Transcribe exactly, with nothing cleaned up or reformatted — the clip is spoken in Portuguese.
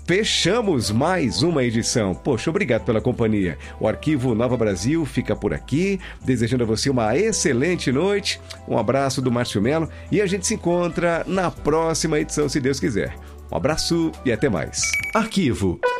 Fechamos mais uma edição. Poxa, obrigado pela companhia. O Arquivo Nova Brasil fica por aqui, desejando a você uma excelente noite. Um abraço do Márcio Melo e a gente se encontra na próxima edição, se Deus quiser. Um abraço e até mais. Arquivo